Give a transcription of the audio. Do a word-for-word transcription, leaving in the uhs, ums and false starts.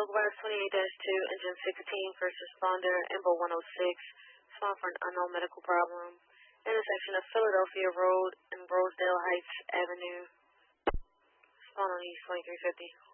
Localbus twenty-eight dash two, engine sixteen, first responder, Embo one oh six, respond for an unknown medical problem. Intersection of Philadelphia Road and Rosedale Heights Avenue. Respond on East twenty-three fifty.